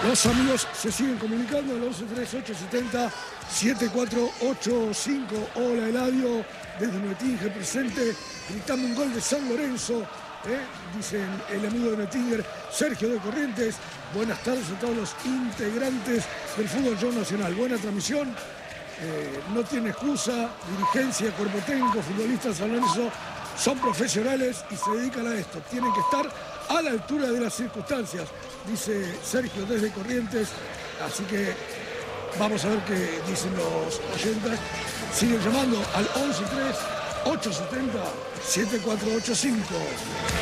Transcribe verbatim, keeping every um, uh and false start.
Los amigos se siguen comunicando al once tres ocho setenta siete cuatro ocho cinco. Hola Eladio, desde Nuetinger presente, gritando un gol de San Lorenzo. ¿eh? Dicen el amigo de Nuetinger, Sergio de Corrientes. Buenas tardes a todos los integrantes del fútbol Yo Nacional. Buena transmisión, eh, no tiene excusa, dirigencia, cuerpo técnico, futbolistas San Lorenzo son profesionales y se dedican a esto. Tienen que estar a la altura de las circunstancias, dice Sergio desde Corrientes. Así que vamos a ver qué dicen los oyentes. Siguen llamando al once tres ocho setenta siete cuatro ocho cinco.